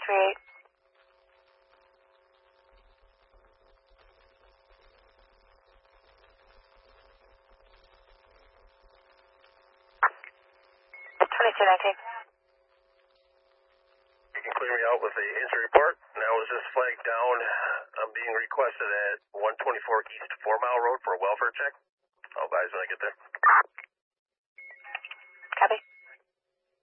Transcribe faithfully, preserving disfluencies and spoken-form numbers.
three eight. twenty-two nineteen. You can clear me out with the injury report. Now is this flag down? I'm being requested at one twenty-four East four Mile Road for a welfare check. I'll advise when I get there. Copy.